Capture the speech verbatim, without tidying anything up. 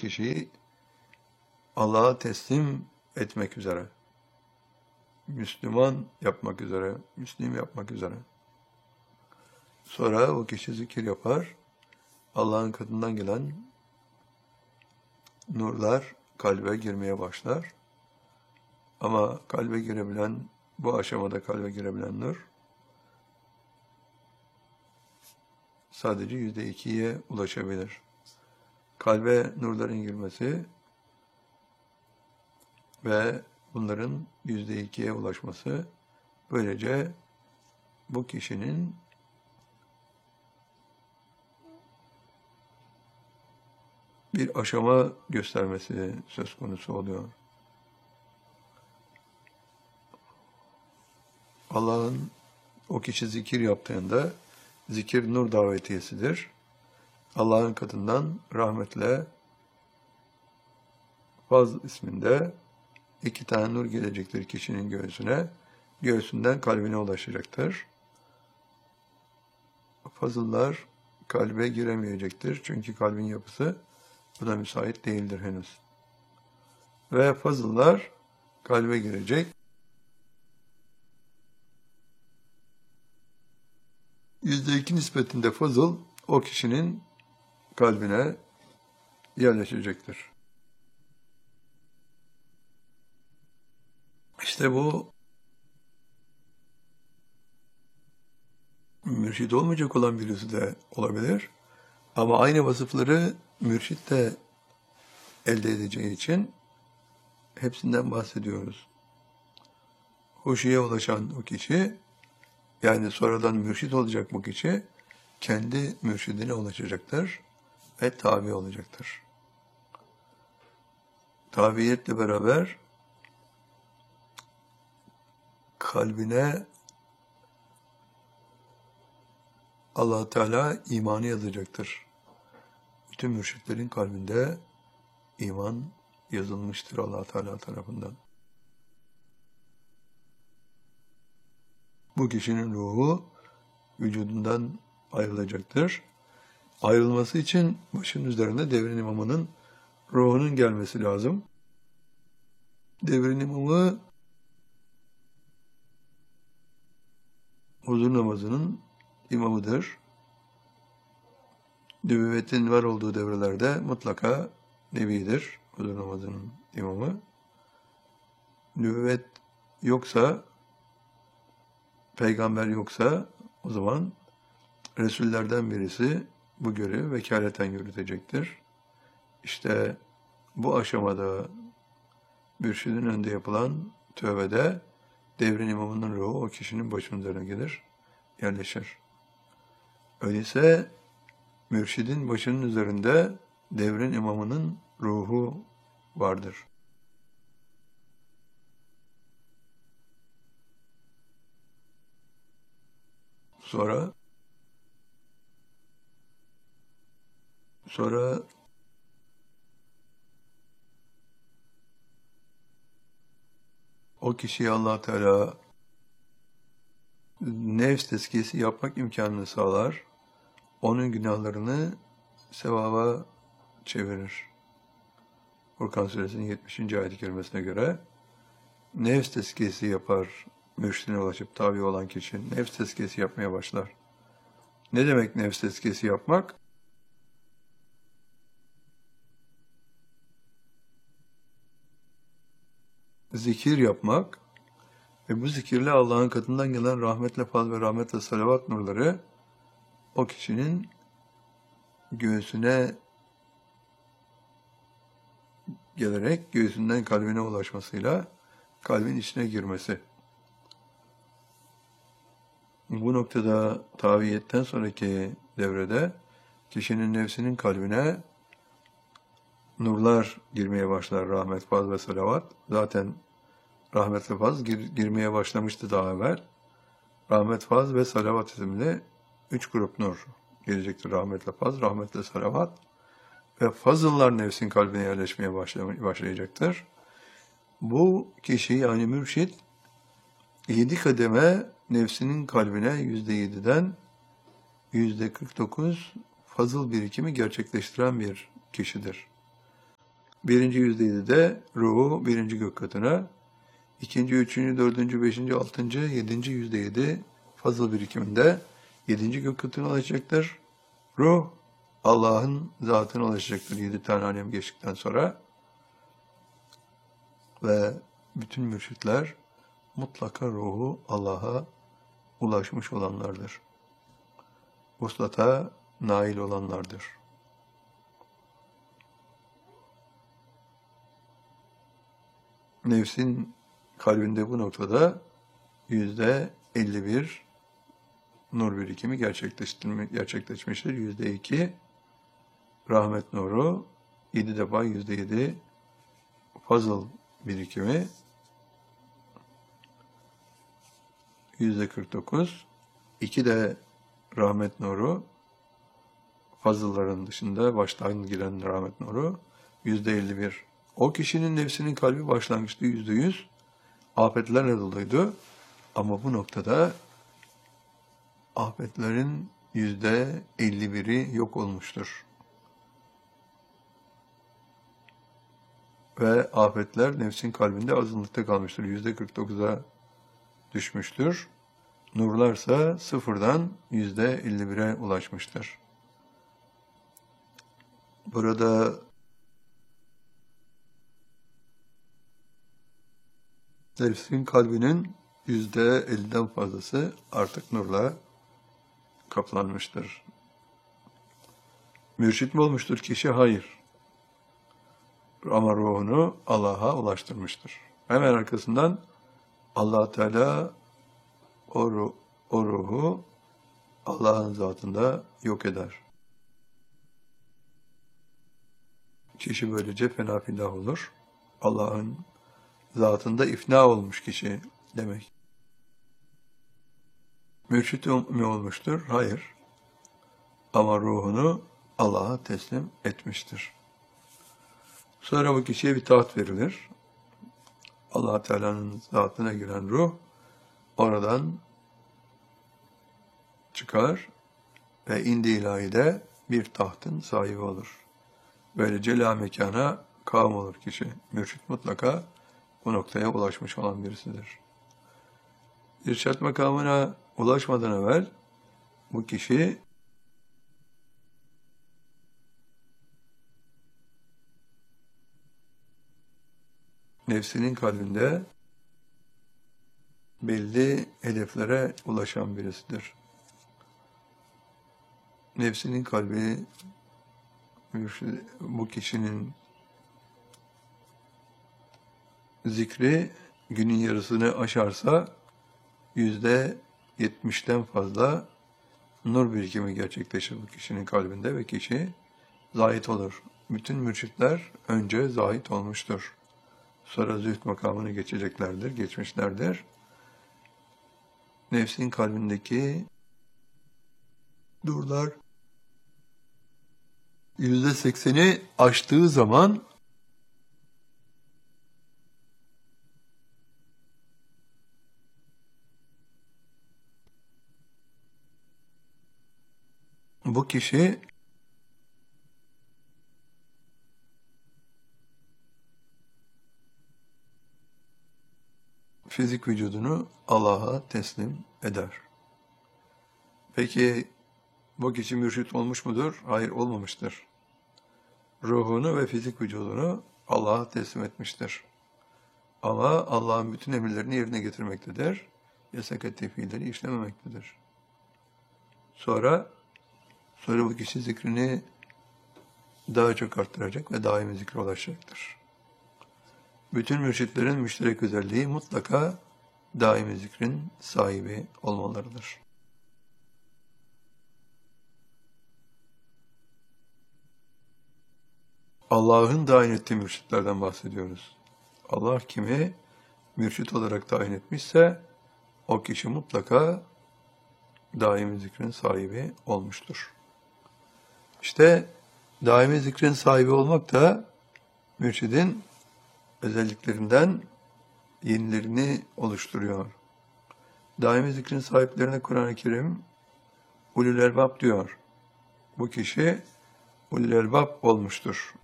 kişiyi Allah'a teslim etmek üzere, Müslüman yapmak üzere, Müslim yapmak üzere. Sonra o kişi zikir yapar, Allah'ın katından gelen nurlar kalbe girmeye başlar. Ama kalbe girebilen, bu aşamada kalbe girebilen nur, sadece yüzde ikiye ulaşabilir. Kalbe nurların girmesi ve bunların yüzde ikiye ulaşması, böylece bu kişinin bir aşama göstermesi söz konusu oluyor. Allah'ın o kişi zikir yaptığında, zikir nur davetiyesidir. Allah'ın katından rahmetle Faz isminde iki tane nur gelecektir kişinin göğsüne. Göğsünden kalbine ulaşacaktır. Fazıllar kalbe giremeyecektir. Çünkü kalbin yapısı buna müsait değildir henüz. Ve fazıllar kalbe girecek. Yüzde iki nispetinde fazıl o kişinin kalbine yerleşecektir. İşte bu mürşid olmayacak olan birisi de olabilir. Ama aynı vasıfları mürşid de elde edeceği için hepsinden bahsediyoruz. Huşuya ulaşan o kişi, yani sonradan mürşid olacak bu kişi, kendi mürşidine ulaşacaktır ve tabi olacaktır. Tabiiyetle beraber kalbine Allah Teala imanı yazacaktır. Bütün mürşitlerin kalbinde iman yazılmıştır Allah Teala tarafından. Bu kişinin ruhu vücudundan ayrılacaktır. Ayrılması için başın üzerinde devrin imamının ruhunun gelmesi lazım. Devrin imamı huzur namazının imamıdır. Nübüvvetin var olduğu devrelerde mutlaka nebidir huzur namazının imamı. Nübüvvet yoksa, peygamber yoksa o zaman Resullerden birisi bu görevi vekaleten yürütecektir. İşte bu aşamada mürşidin önünde yapılan tövbede devrin imamının ruhu o kişinin başının üzerine gelir, yerleşir. Öyleyse mürşidin başının üzerinde devrin imamının ruhu vardır. Sonra sonra o kişiye Allah Teala nefs tezkiyesi yapmak imkanını sağlar. Onun günahlarını sevaba çevirir. Furkan Suresinin yetmişinci ayet-i kerimesine göre nefs tezkiyesi yapar, mürşidine ulaşıp tabi olan kişi nefs tezkiyesi yapmaya başlar. Ne demek nefs tezkiyesi yapmak? Zikir yapmak ve bu zikirle Allah'ın katından gelen rahmetle faz ve rahmetle salavat nurları o kişinin göğsüne gelerek göğsünden kalbine ulaşmasıyla kalbin içine girmesi. Bu noktada taviyetten sonraki devrede kişinin nefsinin kalbine nurlar girmeye başlar, rahmet, faz ve salavat. Zaten rahmet ve faz gir, girmeye başlamıştı daha evvel. Rahmet, faz ve salavat isimli üç grup nur gelecektir. Rahmetle faz, rahmetle salavat ve fazıllar nefsin kalbine yerleşmeye başlayacaktır. Bu kişi yani mürşid yedi kademe nefsinin kalbine yüzde yediden yüzde kırk dokuz fazıl birikimi gerçekleştiren bir kişidir. Birinci yüzdeyedide ruhu birinci gök katına, ikinci, üçüncü, dördüncü, beşinci, altıncı, yedinci yüzdeyedi fazıl birikiminde yedinci gök katına ulaşacaktır. Ruh Allah'ın zatına ulaşacaktır yedi tane alem geçtikten sonra. Ve bütün mürşitler mutlaka ruhu Allah'a ulaşmış olanlardır. Vuslata nail olanlardır. Nefsin kalbinde bu noktada yüzde elli bir nur birikimi gerçekleşmiştir. Yüzde iki rahmet nuru, yedi defa yüzde yedi fazıl birikimi, yüzde kırk dokuz, iki de rahmet nuru, fazılların dışında baştan giren rahmet nuru, yüzde elli bir. O kişinin nefsinin kalbi başlangıçta yüzde yüz afetlerle doluydu. Ama bu noktada afetlerin yüzde elli biri yok olmuştur. Ve afetler nefsin kalbinde azınlıkta kalmıştır. Yüzde kırk dokuza düşmüştür. Nurlarsa sıfırdan yüzde elli bire ulaşmıştır. Burada nefsin kalbinin yüzde elliden fazlası artık nurla kaplanmıştır. Mürşit mi olmuştur kişi? Hayır. Ama ruhunu Allah'a ulaştırmıştır. Hemen arkasından Allah Teala o, ruh, o ruhu Allah'ın zatında yok eder. Kişi böylece fena filah olur. Allah'ın zatında ifna olmuş kişi demek. Mürşit mi olmuştur? Hayır. Ama ruhunu Allah'a teslim etmiştir. Sonra bu kişiye bir taht verilir. Allah Teala'nın zatına giren ruh oradan çıkar ve indi ilahide bir tahtın sahibi olur. Böylece la mekana kavm olur kişi. Mürşit mutlaka bu noktaya ulaşmış olan birisidir. İrşad makamına ulaşmadan evvel bu kişi nefsinin kalbinde belli hedeflere ulaşan birisidir. Nefsinin kalbi bu kişinin zikri günün yarısını aşarsa yüzde yetmişten fazla nur birikimi gerçekleşir bu kişinin kalbinde ve kişi zahit olur. Bütün mürşitler önce zahit olmuştur. Sonra zühd makamını geçeceklerdir, geçmişlerdir. Nefsin kalbindeki nurlar yüzde sekseni aştığı zaman bu kişi fizik vücudunu Allah'a teslim eder. Peki bu kişi mürşit olmuş mudur? Hayır, olmamıştır. Ruhunu ve fizik vücudunu Allah'a teslim etmiştir. Ama Allah'ın bütün emirlerini yerine getirmektedir. Yasak ettiği fiilleri işlememektedir. Sonra, sonra bu kişi zikrini daha çok arttıracak ve daimi zikre ulaşacaktır. Bütün mürşitlerin müşterek özelliği mutlaka daimi zikrin sahibi olmalarıdır. Allah'ın tayin ettiği mürşitlerden bahsediyoruz. Allah kimi mürşit olarak tayin etmişse o kişi mutlaka daimi zikrin sahibi olmuştur. İşte daimi zikrin sahibi olmak da mürşidin özelliklerinden yenilerini oluşturuyor. Daimi zikrin sahiplerine Kur'an-ı Kerim ulul elbab diyor. Bu kişi ulul elbab olmuştur.